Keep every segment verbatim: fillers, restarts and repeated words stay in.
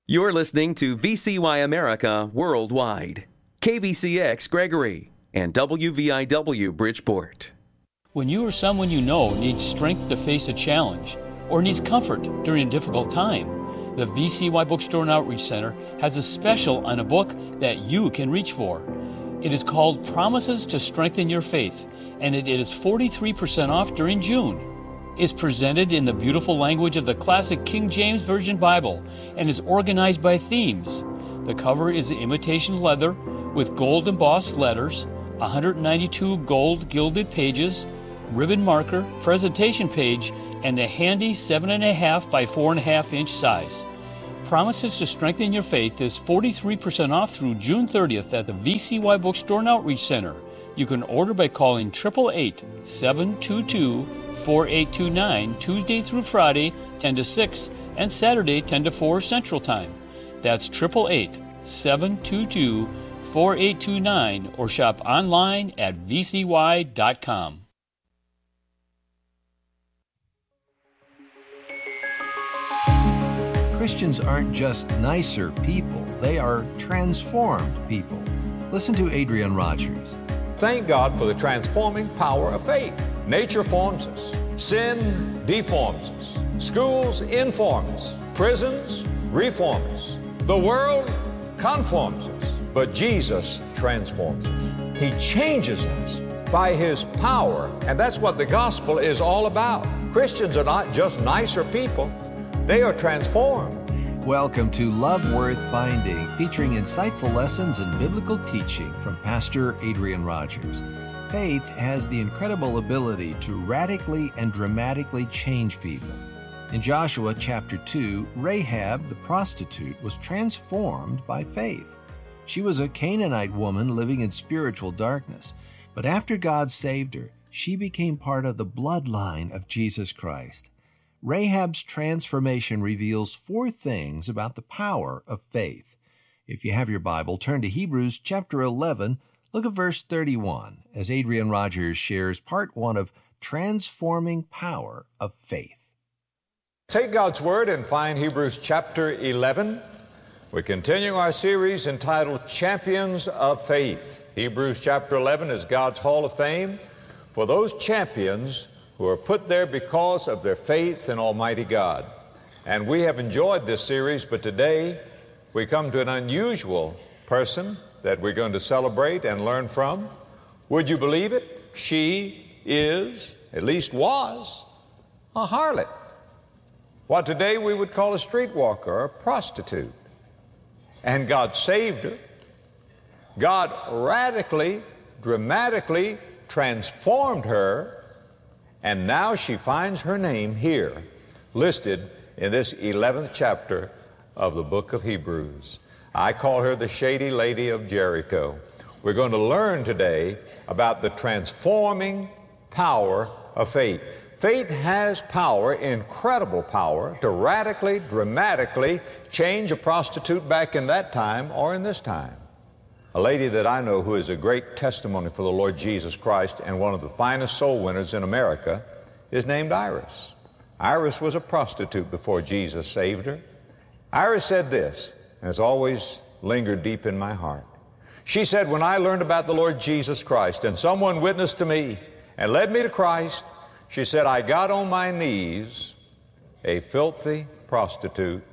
You're listening to V C Y America Worldwide, K V C X Gregory, and W V I W Bridgeport. When you or someone you know needs strength to face a challenge or needs comfort during a difficult time, the V C Y Bookstore and Outreach Center has a special on a book that you can reach for. It is called Promises to Strengthen Your Faith, and it is forty-three percent off during June. It's presented in the beautiful language of the classic King James Version Bible and is organized by themes. The cover is imitation leather with gold embossed letters, one hundred ninety-two gold gilded pages, ribbon marker, presentation page, and a handy seven and a half by four and a half inch size. Promises to Strengthen Your Faith is forty-three percent off through June thirtieth at the V C Y Bookstore and Outreach Center. You can order by calling eight eight eight, seven two two, four eight two nine Tuesday through Friday, ten to six, and Saturday, ten to four Central Time. That's eight eight eight, seven two two, four eight two nine or shop online at v c y dot com. Christians aren't just nicer people, they are transformed people. Listen to Adrian Rogers. Thank God for the transforming power of faith. Nature forms us. Sin deforms us. Schools inform us. Prisons reform us. The world conforms us. But Jesus transforms us. He changes us by His power. And that's what the gospel is all about. Christians are not just nicer people. They are transformed. Welcome to Love Worth Finding, featuring insightful lessons and biblical teaching from Pastor Adrian Rogers. Faith has the incredible ability to radically and dramatically change people. In Joshua chapter two, Rahab the prostitute was transformed by faith. She was a Canaanite woman living in spiritual darkness, but after God saved her, she became part of the bloodline of Jesus Christ. Rahab's transformation reveals four things about the power of faith. If you have your Bible, turn to Hebrews chapter eleven, look at verse thirty-one, as Adrian Rogers shares part one of Transforming Power of Faith. Take God's Word and find Hebrews chapter eleven. We continue our series entitled Champions of Faith. Hebrews chapter eleven is God's Hall of Fame for those champions who are put there because of their faith in Almighty God. And we have enjoyed this series, but today we come to an unusual person that we're going to celebrate and learn from. Would you believe it? She is, at least was, a harlot. What today we would call a streetwalker or a prostitute. And God saved her. God radically, dramatically transformed her. And now she finds her name here, listed in this eleventh chapter of the book of Hebrews. I call her the Shady Lady of Jericho. We're going to learn today about the transforming power of faith. Faith has power, incredible power, to radically, dramatically change a prostitute back in that time or in this time. A lady that I know who is a great testimony for the Lord Jesus Christ and one of the finest soul winners in America is named Iris. Iris was a prostitute before Jesus saved her. Iris said this, and it's always lingered deep in my heart. She said, when I learned about the Lord Jesus Christ and someone witnessed to me and led me to Christ, she said, I got on my knees, a filthy prostitute,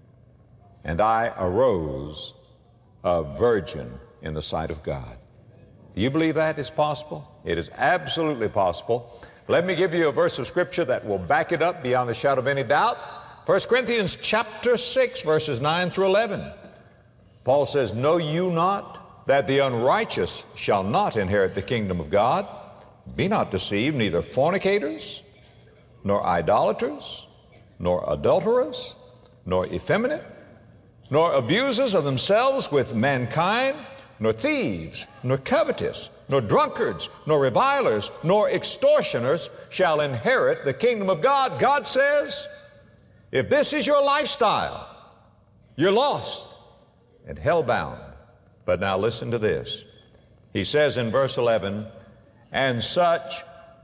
and I arose a virgin in the sight of God. Do you believe that is possible? It is absolutely possible. Let me give you a verse of Scripture that will back it up beyond a shadow of any doubt. First Corinthians chapter six, verses nine through eleven. Paul says, know you not that the unrighteous shall not inherit the kingdom of God? Be not deceived, neither fornicators, nor idolaters, nor adulterers, nor effeminate, nor abusers of themselves with mankind, nor thieves, nor covetous, nor drunkards, nor revilers, nor extortioners shall inherit the kingdom of God. God says, if this is your lifestyle, you're lost and hell-bound. But now listen to this. He says in verse eleven, and such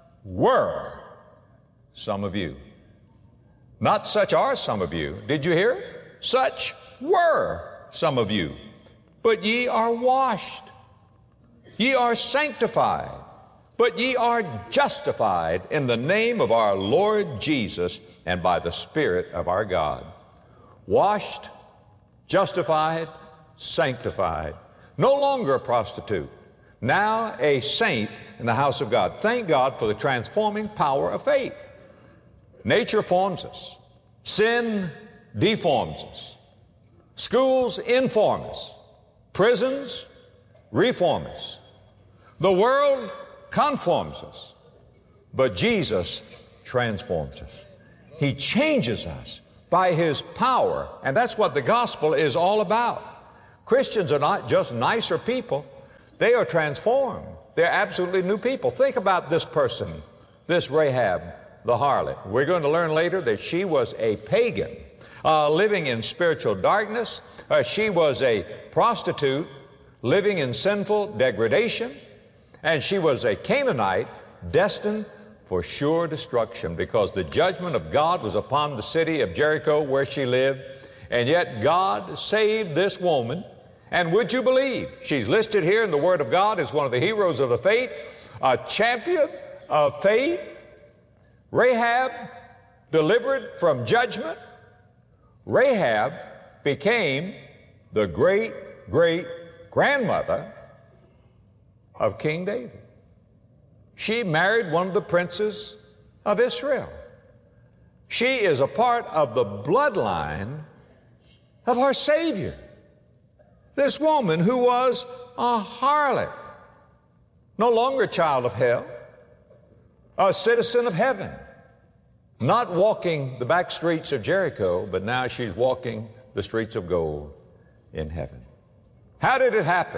were some of you. Not such are some of you. Did you hear it? Such were some of you, but ye are washed. Ye are sanctified, but ye are justified in the name of our Lord Jesus and by the Spirit of our God. Washed, justified, sanctified. No longer a prostitute. Now a saint in the house of God. Thank God for the transforming power of faith. Nature forms us. Sin deforms us. Schools inform us. Prisons reform us. The world conforms us. But Jesus transforms us. He changes us by His power. And that's what the gospel is all about. Christians are not just nicer people. They are transformed. They're absolutely new people. Think about this person, this Rahab, the harlot. We're going to learn later that she was a pagan, uh, living in spiritual darkness. Uh, she was a prostitute, living in sinful degradation. And she was a Canaanite, destined for sure destruction, because the judgment of God was upon the city of Jericho where she lived. And yet God saved this woman. And would you believe, she's listed here in the Word of God as one of the heroes of the faith, a champion of faith. Rahab, delivered from judgment. Rahab became the great, great grandmother of King David. She married one of the princes of Israel. She is a part of the bloodline of our Savior. This woman who was a harlot, no longer a child of hell, a citizen of heaven, not walking the back streets of Jericho, but now she's walking the streets of gold in heaven. How did it happen?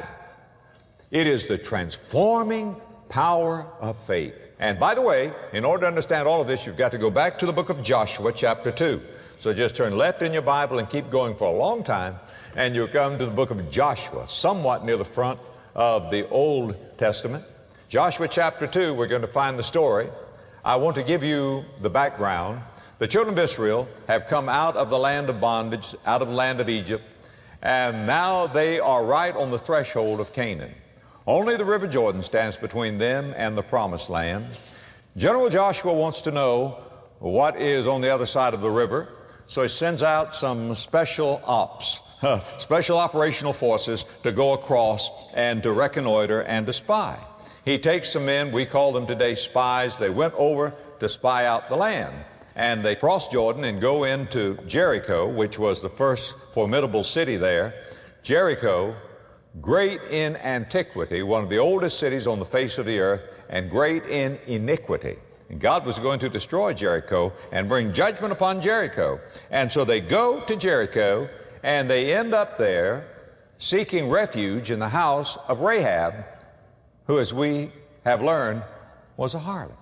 It is the transforming power of faith. And by the way, in order to understand all of this, you've got to go back to the book of Joshua, chapter two. So just turn left in your Bible and keep going for a long time, and you'll come to the book of Joshua, somewhat near the front of the Old Testament. Joshua chapter two, we're going to find the story. I want to give you the background. The children of Israel have come out of the land of bondage, out of the land of Egypt, and now they are right on the threshold of Canaan. Only the river Jordan stands between them and the promised land. General Joshua wants to know what is on the other side of the river, so he sends out some special ops, special operational forces to go across and to reconnoiter and to spy. He takes some men, we call them today spies. They went over to spy out the land, and they cross Jordan and go into Jericho, which was the first formidable city there. Jericho, great in antiquity, one of the oldest cities on the face of the earth, and great in iniquity. And God was going to destroy Jericho and bring judgment upon Jericho. And so they go to Jericho, and they end up there seeking refuge in the house of Rahab, who, as we have learned, was a harlot.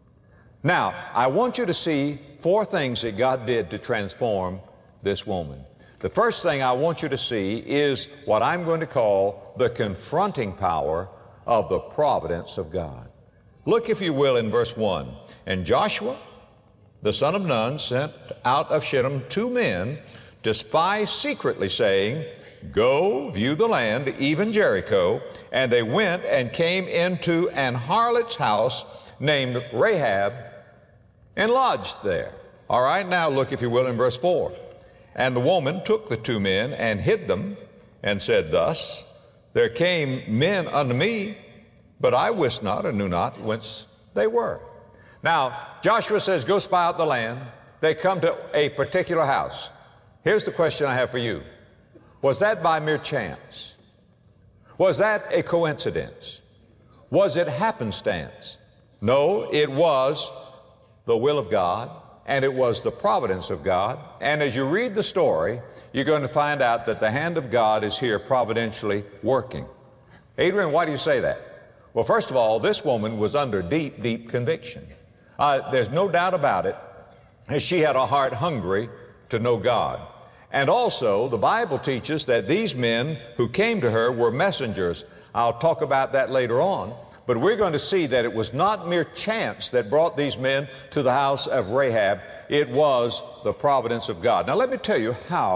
Now, I want you to see four things that God did to transform this woman. The first thing I want you to see is what I'm going to call the confronting power of the providence of God. Look, if you will, in verse one. And Joshua, the son of Nun, sent out of Shittim two men to spy secretly, saying, Go, view the land, even Jericho. And they went and came into an harlot's house named Rahab and lodged there. All right, now look, if you will, in verse four. And the woman took the two men and hid them and said thus, There came men unto me, but I wist not and knew not whence they were. Now, Joshua says, go spy out the land. They come to a particular house. Here's the question I have for you. Was that by mere chance? Was that a coincidence? Was it happenstance? No, it was the will of God, and it was the providence of God. And as you read the story, you're going to find out that the hand of God is here providentially working. Adrian, why do you say that? Well, first of all, this woman was under deep, deep conviction. Uh, there's no doubt about it. She had a heart hungry to know God. And also, the Bible teaches that these men who came to her were messengers. I'll talk about that later on. But we're going to see that it was not mere chance that brought these men to the house of Rahab. It was the providence of God. Now, let me tell you how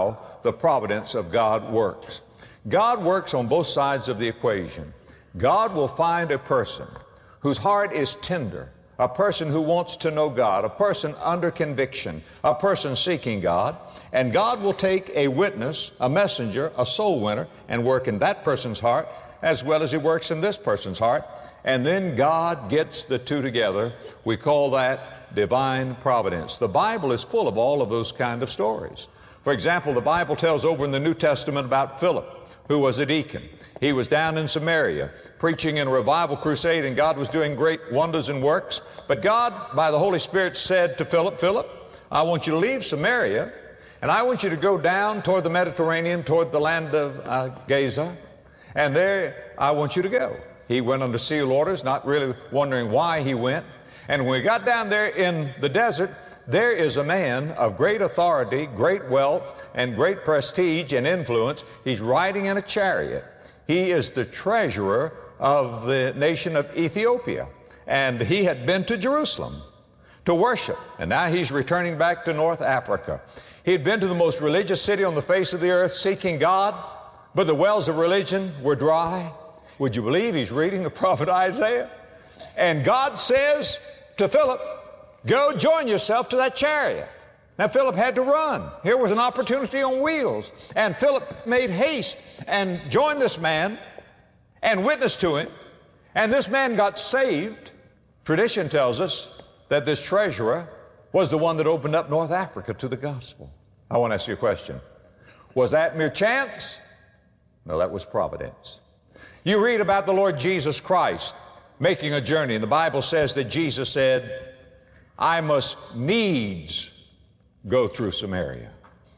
the providence of God works. God works on both sides of the equation. God will find a person whose heart is tender, a person who wants to know God, a person under conviction, a person seeking God, and God will take a witness, a messenger, a soul winner, and work in that person's heart as well as He works in this person's heart, and then God gets the two together. We call that divine providence. The Bible is full of all of those kind of stories. For example, the Bible tells over in the New Testament about Philip, who was a deacon. He was down in Samaria preaching in a revival crusade, and God was doing great wonders and works. But God, by the Holy Spirit, said to Philip, Philip, I want you to leave Samaria, and I want you to go down toward the Mediterranean, toward the land of uh, Gaza, and there I want you to go. He went under seal orders, not really wondering why he went. And when we got down there in the desert, there is a man of great authority, great wealth, and great prestige and influence. He's riding in a chariot. He is the treasurer of the nation of Ethiopia, and he had been to Jerusalem to worship, and now he's returning back to North Africa. He had been to the most religious city on the face of the earth seeking God, but the wells of religion were dry. Would you believe he's reading the prophet Isaiah? And God says to Philip, go join yourself to that chariot. Now Philip had to run. Here was an opportunity on wheels. And Philip made haste and joined this man and witnessed to him. And this man got saved. Tradition tells us that this treasurer was the one that opened up North Africa to the gospel. I want to ask you a question. Was that mere chance? No, that was providence. You read about the Lord Jesus Christ making a journey, and the Bible says that Jesus said, I must needs go through Samaria.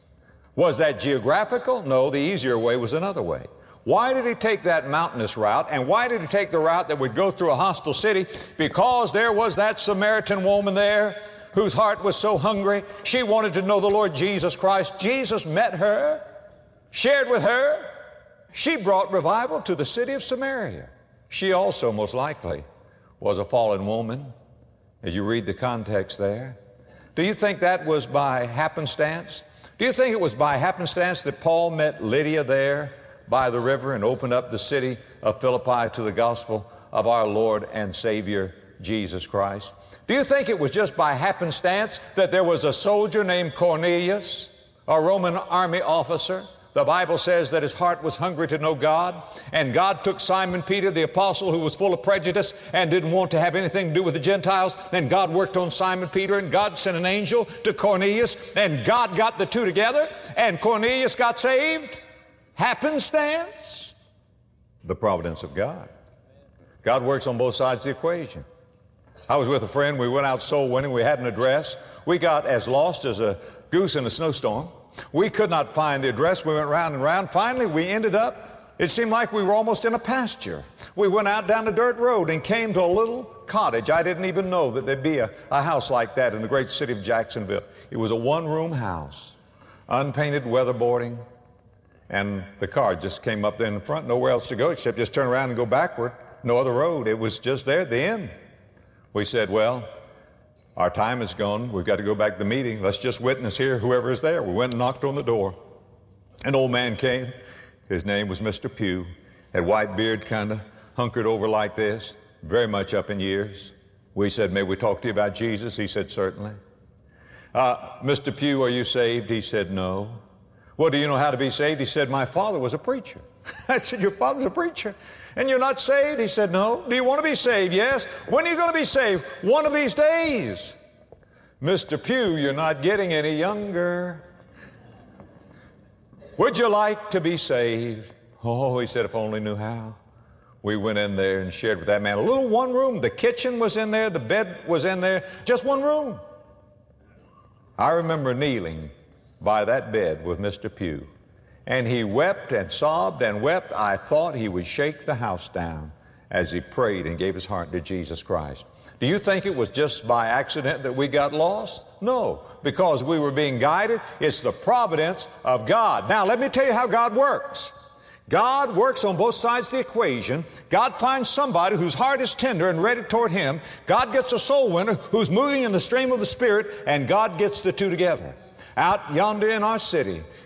Was that geographical? No, the easier way was another way. Why did he take that mountainous route, and why did he take the route that would go through a hostile city? Because there was that Samaritan woman there whose heart was so hungry. She wanted to know the Lord Jesus Christ. Jesus met her, shared with her. She brought revival to the city of Samaria. She also, most likely, was a fallen woman, as you read the context there. Do you think that was by happenstance? Do you think it was by happenstance that Paul met Lydia there by the river and opened up the city of Philippi to the gospel of our Lord and Savior, Jesus Christ? Do you think it was just by happenstance that there was a soldier named Cornelius, a Roman army officer? The Bible says that his heart was hungry to know God, and God took Simon Peter, the apostle, who was full of prejudice and didn't want to have anything to do with the Gentiles. Then God worked on Simon Peter, and God sent an angel to Cornelius, and God got the two together, and Cornelius got saved. Happenstance? The providence of God. God works on both sides of the equation. I was with a friend. We went out soul winning. We had an address. We got as lost as a goose in a snowstorm. We could not find the address. We went round and round. Finally, we ended up, it seemed like we were almost in a pasture. We went out down the dirt road and came to a little cottage. I didn't even know that there'd be a, a house like that in the great city of Jacksonville. It was a one-room house, unpainted weatherboarding, and the car just came up there in the front, nowhere else to go except just turn around and go backward. No other road. It was just there at the end. We said, well, our time is gone. We've got to go back to the meeting. Let's just witness here, whoever is there. We went and knocked on the door. An old man came. His name was Mister Pugh. Had white beard, kind of hunkered over like this, very much up in years. We said, may we talk to you about Jesus? He said, certainly. Uh, Mister Pugh, are you saved? He said, no. Well, do you know how to be saved? He said, my father was a preacher. I said, your father's a preacher? And you're not saved? He said, no. Do you want to be saved? Yes. When are you going to be saved? One of these days. Mister Pugh, you're not getting any younger. Would you like to be saved? Oh, he said, if I only knew how. We went in there and shared with that man. A little one room. The kitchen was in there. The bed was in there. Just one room. I remember kneeling by that bed with Mister Pugh. And he wept and sobbed and wept. I thought he would shake the house down as he prayed and gave his heart to Jesus Christ. Do you think it was just by accident that we got lost? No, because we were being guided. It's the providence of God. Now, let me tell you how God works. God works on both sides of the equation. God finds somebody whose heart is tender and ready toward Him. God gets a soul winner who's moving in the stream of the Spirit, and God gets the two together. Out yonder in our city,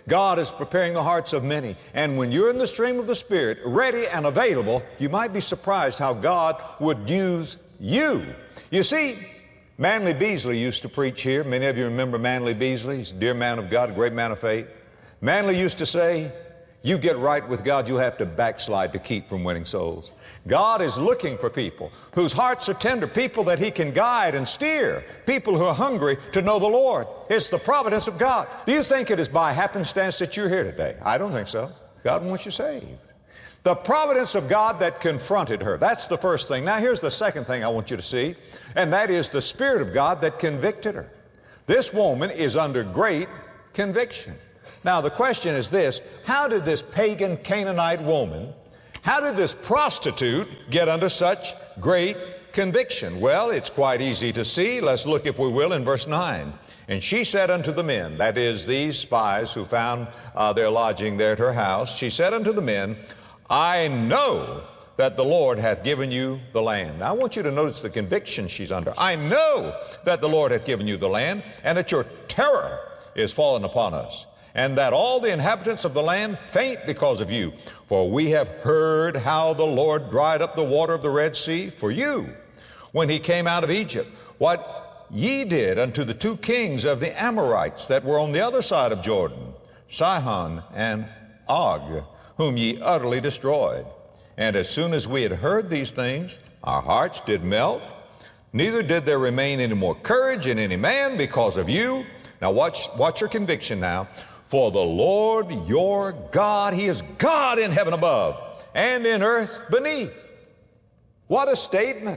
God is preparing the hearts of many. And when you're in the stream of the Spirit, ready and available, you might be surprised how God would use you. You see, Manly Beasley used to preach here. Many of you remember Manly Beasley. He's a dear man of God, a great man of faith. Manly used to say, you get right with God, you'll have to backslide to keep from winning souls. God is looking for people whose hearts are tender, people that He can guide and steer, people who are hungry to know the Lord. It's the providence of God. Do you think it is by happenstance that you're here today? I don't think so. God wants you saved. The providence of God that confronted her. That's the first thing. Now here's the second thing I want you to see, and that is the Spirit of God that convicted her. This woman is under great conviction. Now the question is this: how did this pagan Canaanite woman, how did this prostitute get under such great conviction? Well, it's quite easy to see. Let's look, if we will, in verse nine. And she said unto the men, that is, these spies who found uh, their lodging there at her house, she said unto the men, I know that the Lord hath given you the land. Now I want you to notice the conviction she's under. I know that the Lord hath given you the land, and that your terror is fallen upon us, and that all the inhabitants of the land faint because of you. For we have heard how the Lord dried up the water of the Red Sea for you when He came out of Egypt, what ye did unto the two kings of the Amorites that were on the other side of Jordan, Sihon and Og, whom ye utterly destroyed. And as soon as we had heard these things, our hearts did melt, neither did there remain any more courage in any man because of you. Now watch, watch your conviction now. For the Lord your God, He is God in heaven above and in earth beneath. What a statement.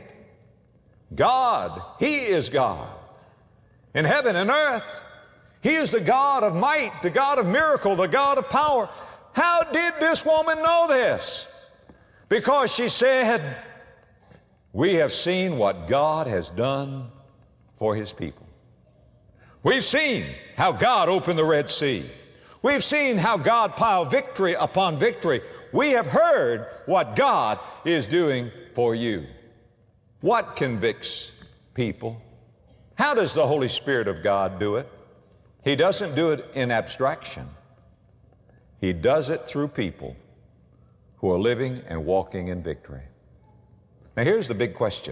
God, He is God. In heaven and earth, He is the God of might, the God of miracle, the God of power. How did this woman know this? Because she said, we have seen what God has done for His people. We've seen how God opened the Red Sea. We've seen how God piled victory upon victory. We have heard what God is doing for you. What convicts people? How does the Holy Spirit of God do it? He doesn't do it in abstraction. He does it through people who are living and walking in victory. Now here's the big question.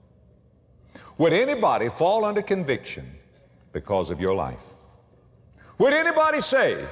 Would anybody fall under conviction because of your life? Would anybody say,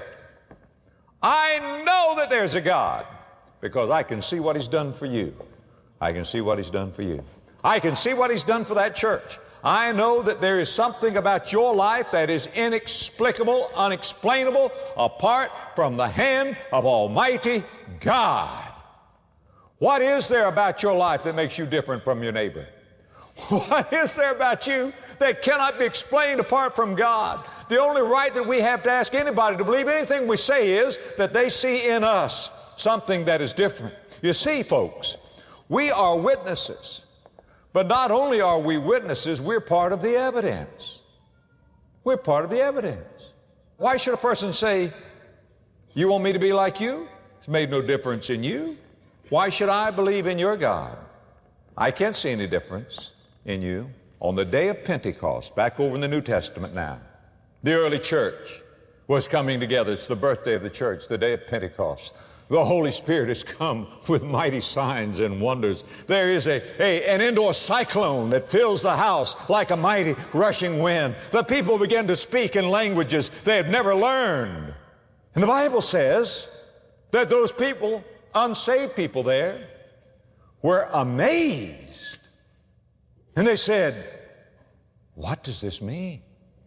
I know that there's a God because I can see what He's done for you. I can see what He's done for you. I can see what He's done for that church. I know that there is something about your life that is inexplicable, unexplainable, apart from the hand of Almighty God. What is there about your life that makes you different from your neighbor? What is there about you that cannot be explained apart from God? The only right that we have to ask anybody to believe anything we say is that they see in us something that is different. You see, folks, we are witnesses. But not only are we witnesses, we're part of the evidence. We're part of the evidence. Why should a person say, you want me to be like you? It's made no difference in you. Why should I believe in your God? I can't see any difference in you. On the day of Pentecost, back over in the New Testament now, the early church was coming together. It's the birthday of the church, the day of Pentecost. The Holy Spirit has come with mighty signs and wonders. There is a, a, an indoor cyclone that fills the house like a mighty rushing wind. The people begin to speak in languages they had never learned. And the Bible says that those people, unsaved people there, were amazed. And they said, what does this mean?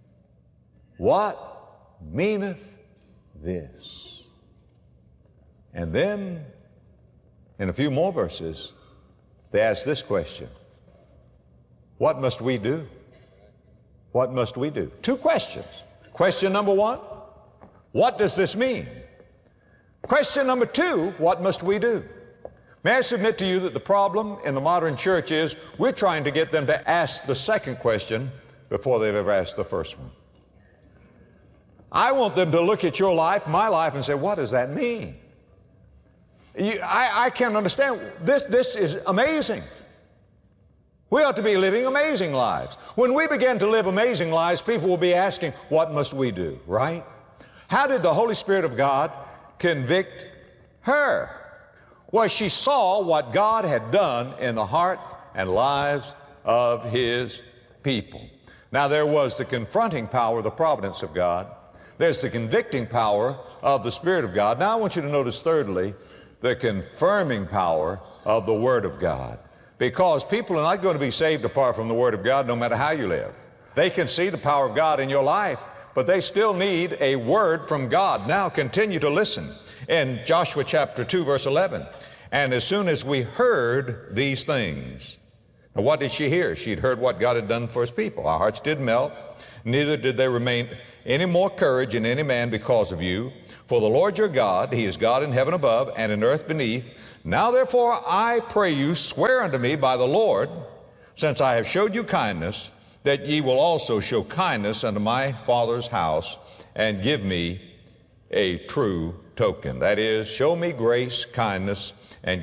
What meaneth this? And then, in a few more verses, they ask this question. What must we do? What must we do? Two questions. Question number one, what does this mean? Question number two, what must we do? May I submit to you that the problem in the modern church is we're trying to get them to ask the second question before they've ever asked the first one. I want them to look at your life, my life, and say, what does that mean? You, I, I can't understand. This, this is amazing. We ought to be living amazing lives. When we begin to live amazing lives, people will be asking, what must we do, right? How did the Holy Spirit of God convict her? Well, she saw what God had done in the heart and lives of His people. Now, there was the confronting power of the providence of God. There's the convicting power of the Spirit of God. Now, I want you to notice, thirdly, the confirming power of the Word of God. Because people are not going to be saved apart from the Word of God, no matter how you live. They can see the power of God in your life, but they still need a word from God. Now, continue to listen. In Joshua chapter two, verse eleven, and as soon as we heard these things. Now, what did she hear? She'd heard what God had done for His people. Our hearts did melt, neither did there remain any more courage in any man because of you. For the Lord your God, He is God in heaven above and in earth beneath. Now therefore I pray you, swear unto me by the Lord, since I have showed you kindness, that ye will also show kindness unto my father's house, and give me a true token. That is, show me grace, kindness, and